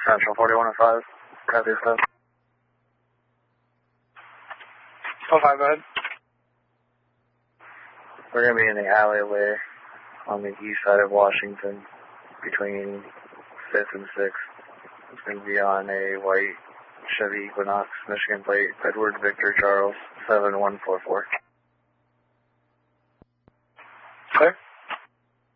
Central 4105. Copy stuff. 05, go ahead. We're going to be in the alleyway on the east side of Washington between 5th and 6th. It's going to be on a white Chevy Equinox, Michigan plate, Edward Victor Charles 7144. Clear.